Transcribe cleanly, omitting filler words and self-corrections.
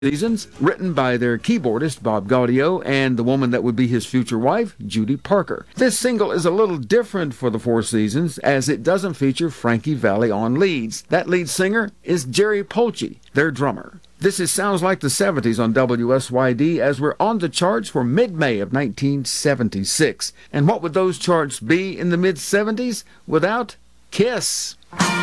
Seasons, written by their keyboardist Bob Gaudio and the woman that would be his future wife, Judy Parker. This single is a little different for the Four Seasons as it doesn't feature Frankie Valli on leads. That lead singer is Jerry Polci, their drummer. This sounds like the 70s on WSYD as we're on the charts for mid-May of 1976. And what would those charts be in the mid-70s without Kiss?